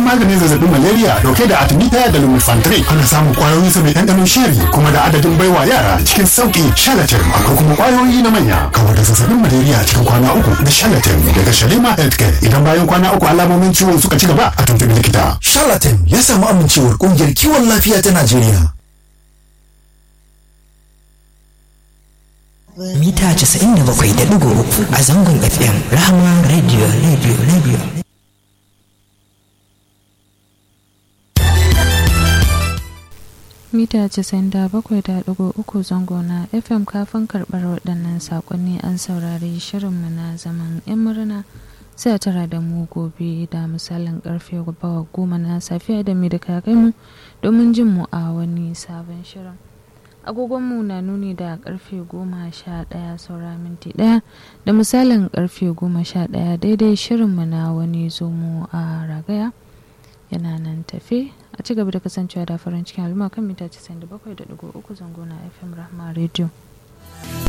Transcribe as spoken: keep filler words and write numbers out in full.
maganin zazzabin malaria dauke da artemisia da lumefantrine. Ana samun kwayoyin sa mai ɗanɗanon sheri kuma da adadin baiwa yara cikin sauki. Shalatin akwai kuma kwayoyi na manya kawar da zazzabin malaria cikin kwana uku da Shalatin daga Shalima Healthcare. Idan bayan kwana uku alamomin ciwon suka ci gaba a tuntubi likita. Shalatin ya samu amincewar kungiyar kiwon lafiya ta Najeriya. Mita casa'in da bakwai da ɗigo uku a zangon F M Rahama Radio Radio Radio. Mita casa'in da bakwai da ɗigo uku zango na F M. Kafin karɓar waɗannan saƙonni an saurari shirinmu na zaman 'yan murna. Sai a tara da mu gobe da misalin karfe goma na safiya da mai da kakai domin jin mu a wani sabon shirin. Agogonmu na nuni da karfe goma sha ɗaya saura minti ɗaya da misalin karfe goma sha ɗaya daidai shirinmu na wani zomo a ragaya yana nan tafe. A ci gaba da kasancewa da farin cikin al'umma kan mita casa'in da bakwai da ɗigo uku zango na F M Rahma Radio.